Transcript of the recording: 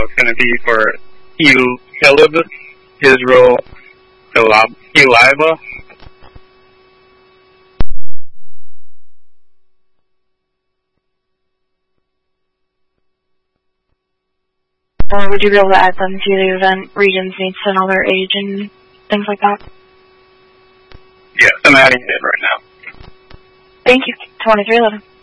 it's going to be for Hilib, Israel, Eliba. Would you be able to add them to the event regions needs to know their age and things like that? Yes, I'm adding it right now. Thank you. 2311.